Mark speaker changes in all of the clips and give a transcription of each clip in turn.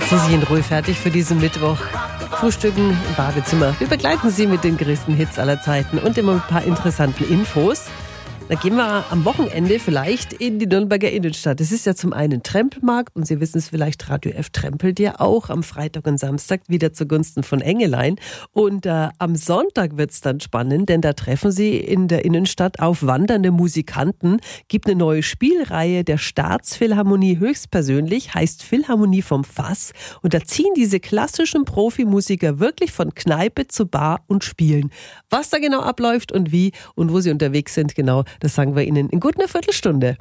Speaker 1: Sie sind in Ruhe fertig für diesen Mittwoch. Frühstücken im Badezimmer. Wir begleiten Sie mit den größten Hits aller Zeiten und immer ein paar interessanten Infos. Da gehen wir am Wochenende vielleicht in die Nürnberger Innenstadt. Es ist ja zum einen Trempelmarkt und Sie wissen es vielleicht, Radio F trempelt ja auch am Freitag und Samstag wieder zugunsten von Engelein. Und am Sonntag wird es dann spannend, denn da treffen Sie in der Innenstadt auf wandernde Musikanten. Gibt eine neue Spielreihe der Staatsphilharmonie höchstpersönlich, heißt Philharmonie vom Fass. Und da ziehen diese klassischen Profimusiker wirklich von Kneipe zu Bar und spielen. Was da genau abläuft und wie und wo sie unterwegs sind, genau, das sagen wir Ihnen in gut einer Viertelstunde.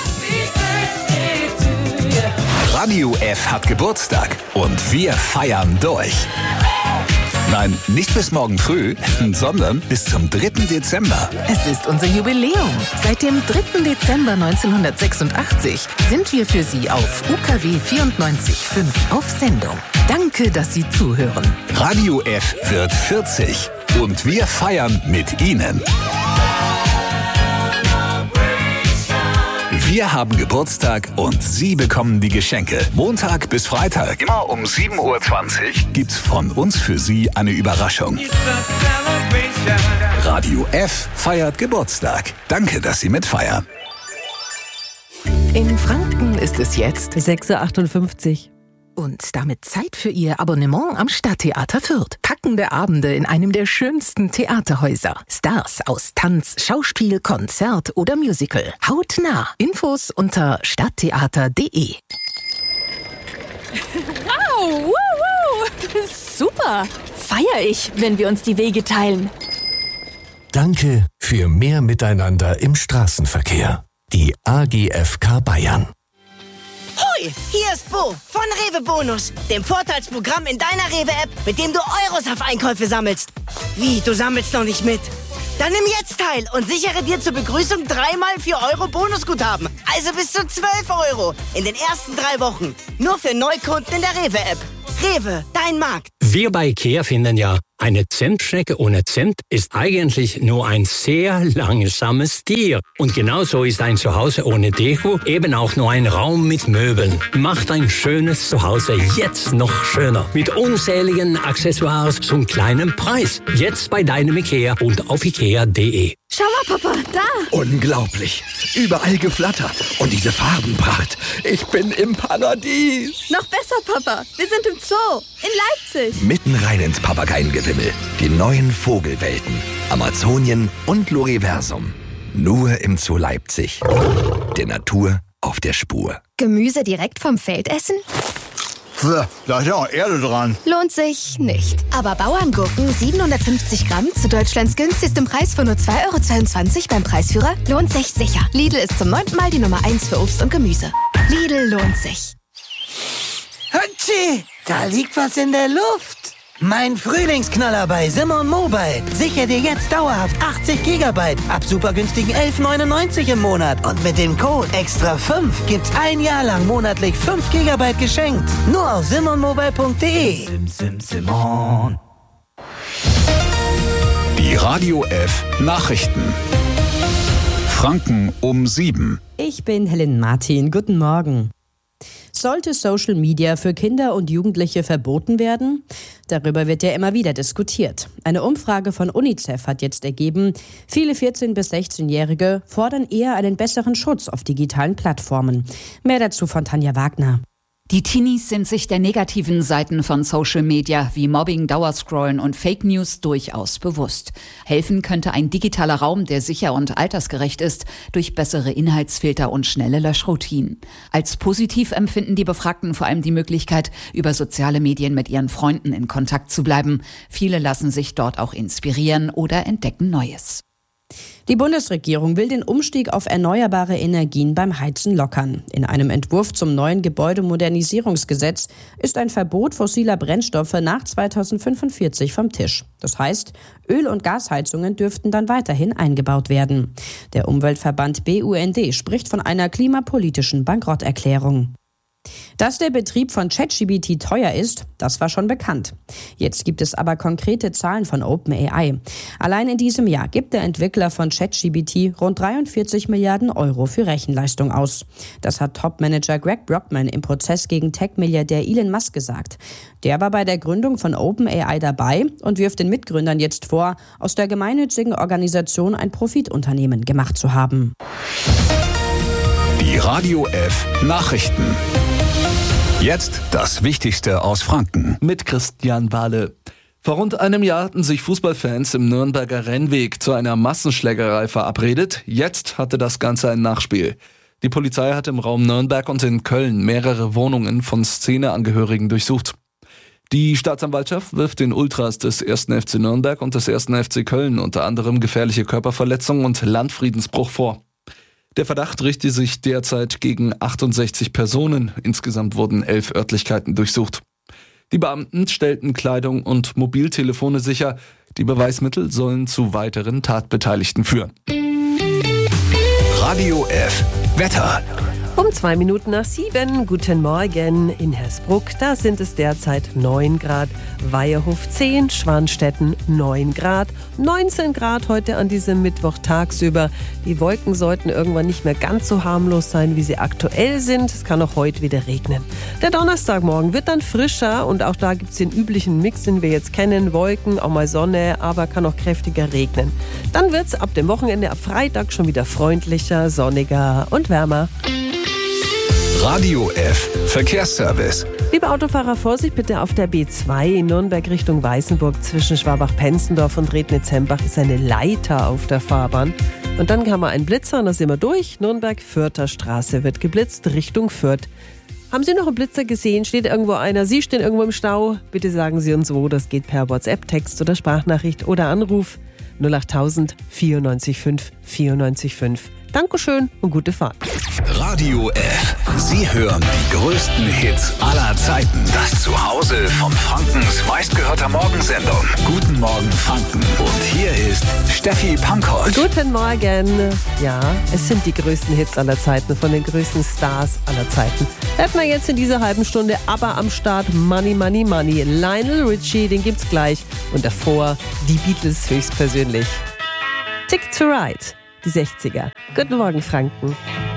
Speaker 2: Radio F hat Geburtstag und wir feiern durch. Nein, nicht bis morgen früh, sondern bis zum 3. Dezember.
Speaker 3: Es ist unser Jubiläum. Seit dem 3. Dezember 1986 sind wir für Sie auf UKW 94.5 auf Sendung. Danke, dass Sie zuhören.
Speaker 2: Radio F wird 40 und wir feiern mit Ihnen. Wir haben Geburtstag und Sie bekommen die Geschenke. Montag bis Freitag, immer um 7.20 Uhr, gibt's von uns für Sie eine Überraschung. Radio F feiert Geburtstag. Danke, dass Sie mitfeiern.
Speaker 3: In Franken ist es jetzt
Speaker 1: 6.58 Uhr.
Speaker 3: Und damit Zeit für Ihr Abonnement am Stadttheater Fürth. Packende Abende in einem der schönsten Theaterhäuser. Stars aus Tanz, Schauspiel, Konzert oder Musical. Hautnah. Infos unter stadttheater.de.
Speaker 4: Wow, super. Feier ich, wenn wir uns die Wege teilen.
Speaker 5: Danke für mehr Miteinander im Straßenverkehr. Die AGFK Bayern.
Speaker 6: Hoi, hier ist Bo von Rewe Bonus, dem Vorteilsprogramm in deiner Rewe-App, mit dem du Euros auf Einkäufe sammelst. Wie, du sammelst noch nicht mit? Dann nimm jetzt teil und sichere dir zur Begrüßung 3x 4 Euro Bonusguthaben. Also bis zu 12 Euro in den ersten 3 Wochen. Nur für Neukunden in der Rewe-App. Rewe, dein Markt.
Speaker 7: Wir bei IKEA finden ja, eine Zimtschnecke ohne Zimt ist eigentlich nur ein sehr langsames Tier. Und genauso ist ein Zuhause ohne Deko eben auch nur ein Raum mit Möbeln. Macht ein schönes Zuhause jetzt noch schöner. Mit unzähligen Accessoires zum kleinen Preis. Jetzt bei deinem IKEA und auf ikea.de.
Speaker 4: Schau mal, Papa, da.
Speaker 8: Unglaublich. Überall Geflatter. Und diese Farbenpracht. Ich bin im Paradies.
Speaker 4: Noch besser, Papa. Wir sind im Zoo in Leipzig.
Speaker 8: Mitten rein ins Papageiengewimmel. Die neuen Vogelwelten. Amazonien und Loriversum. Nur im Zoo Leipzig. Der Natur auf der Spur.
Speaker 9: Gemüse direkt vom Feld essen?
Speaker 10: Da ist ja auch Erde dran.
Speaker 9: Lohnt sich nicht. Aber Bauerngurken 750 Gramm zu Deutschlands günstigstem Preis von nur 2,22 € beim Preisführer lohnt sich sicher. Lidl ist zum 9. Mal die Nummer 1 für Obst und Gemüse. Lidl lohnt sich.
Speaker 6: Hatschi, da liegt was in der Luft. Mein Frühlingsknaller bei Simon Mobile. Sicher dir jetzt dauerhaft 80 GB ab super günstigen 11,99 im Monat. Und mit dem Code EXTRA5 gibt's ein Jahr lang monatlich 5 GB geschenkt. Nur auf simonmobile.de.
Speaker 10: Simon.
Speaker 2: Die Radio F Nachrichten. Franken um 7.
Speaker 11: Ich bin Helen Martin. Guten Morgen. Sollte Social Media für Kinder und Jugendliche verboten werden? Darüber wird ja immer wieder diskutiert. Eine Umfrage von UNICEF hat jetzt ergeben, viele 14- bis 16-Jährige fordern eher einen besseren Schutz auf digitalen Plattformen. Mehr dazu von Tanja Wagner.
Speaker 12: Die Teenies sind sich der negativen Seiten von Social Media wie Mobbing, Dauerscrollen und Fake News durchaus bewusst. Helfen könnte ein digitaler Raum, der sicher und altersgerecht ist, durch bessere Inhaltsfilter und schnelle Löschroutinen. Als positiv empfinden die Befragten vor allem die Möglichkeit, über soziale Medien mit ihren Freunden in Kontakt zu bleiben. Viele lassen sich dort auch inspirieren oder entdecken Neues.
Speaker 11: Die Bundesregierung will den Umstieg auf erneuerbare Energien beim Heizen lockern. In einem Entwurf zum neuen Gebäudemodernisierungsgesetz ist ein Verbot fossiler Brennstoffe nach 2045 vom Tisch. Das heißt, Öl- und Gasheizungen dürften dann weiterhin eingebaut werden. Der Umweltverband BUND spricht von einer klimapolitischen Bankrotterklärung. Dass der Betrieb von ChatGPT teuer ist, das war schon bekannt. Jetzt gibt es aber konkrete Zahlen von OpenAI. Allein in diesem Jahr gibt der Entwickler von ChatGPT rund 43 Milliarden Euro für Rechenleistung aus. Das hat Topmanager Greg Brockman im Prozess gegen Tech-Milliardär Elon Musk gesagt. Der war bei der Gründung von OpenAI dabei und wirft den Mitgründern jetzt vor, aus der gemeinnützigen Organisation ein Profitunternehmen gemacht zu haben.
Speaker 2: Die Radio F Nachrichten. Jetzt das Wichtigste aus Franken.
Speaker 13: Mit Christian Wahle. Vor rund einem Jahr hatten sich Fußballfans im Nürnberger Rennweg zu einer Massenschlägerei verabredet. Jetzt hatte das Ganze ein Nachspiel. Die Polizei hat im Raum Nürnberg und in Köln mehrere Wohnungen von Szeneangehörigen durchsucht. Die Staatsanwaltschaft wirft den Ultras des 1. FC Nürnberg und des 1. FC Köln unter anderem gefährliche Körperverletzung und Landfriedensbruch vor. Der Verdacht richte sich derzeit gegen 68 Personen. Insgesamt wurden 11 Örtlichkeiten durchsucht. Die Beamten stellten Kleidung und Mobiltelefone sicher. Die Beweismittel sollen zu weiteren Tatbeteiligten führen.
Speaker 2: Radio F Wetter.
Speaker 1: Um 2 Minuten nach 7. Guten Morgen in Hersbruck. Da sind es derzeit 9 Grad. Weiherhof 10, Schwanstetten 9 Grad. 19 Grad heute an diesem Mittwoch tagsüber. Die Wolken sollten irgendwann nicht mehr ganz so harmlos sein, wie sie aktuell sind. Es kann auch heute wieder regnen. Der Donnerstagmorgen wird dann frischer und auch da gibt es den üblichen Mix, den wir jetzt kennen. Wolken, auch mal Sonne, aber kann auch kräftiger regnen. Dann wird es ab dem Wochenende, ab Freitag schon wieder freundlicher, sonniger und wärmer.
Speaker 2: Radio F Verkehrsservice.
Speaker 1: Liebe Autofahrer, Vorsicht bitte auf der B2 in Nürnberg Richtung Weißenburg zwischen Schwabach-Penzendorf und Rednitz-Hembach ist eine Leiter auf der Fahrbahn. Und dann haben wir einen Blitzer und da sind wir durch. Nürnberg-Fürther Straße wird geblitzt Richtung Fürth. Haben Sie noch einen Blitzer gesehen? Steht irgendwo einer? Sie stehen irgendwo im Stau? Bitte sagen Sie uns wo. Das geht per WhatsApp, Text oder Sprachnachricht oder Anruf 08000 94 5 94 5. Dankeschön und gute Fahrt.
Speaker 2: Radio F. Sie hören die größten Hits aller Zeiten. Das Zuhause von Frankens meistgehörter Morgensendung. Guten Morgen Franken. Und hier ist Steffi Pankow.
Speaker 1: Guten Morgen. Ja, es sind die größten Hits aller Zeiten von den größten Stars aller Zeiten. Hätten wir jetzt in dieser halben Stunde aber am Start Money, Money, Money. Lionel Richie, den gibt's gleich. Und davor die Beatles höchstpersönlich. Tick to Ride. Die 60er. Guten Morgen, Franken.